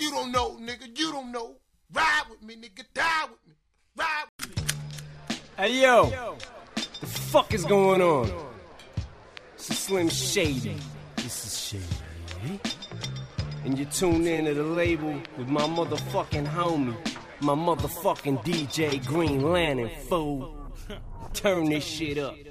You don't know, nigga. You don't know. Ride with me, nigga. Die with me. Ride with me. Hey, yo. The fuck is going on? This is Slim Shady. This is Shady. And you tune in to the label with my motherfucking homie, my motherfucking DJ Green Lantern, fool. Turn this shit up.